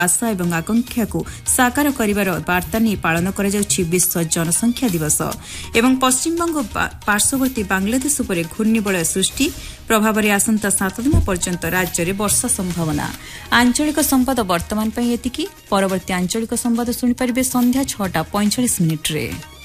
आशा एवं आकांक्षा को साकार करिवार वार्ता नहीं पालन करा जाउछि विश्व जनसंख्या दिवस एवं पश्चिमबंग पार्श्ववर्ती बांग्लादेश उपरे घूर्णिबलय सृष्टि प्रभाव में आसंता 7 दिन पर्यंत राज्य में वर्षा संभावना। आंचलिक संवाद वर्तमान एतिकी। परवर्ती आंचलिक संवाद शुणिपारे संध्या 6:45 रे।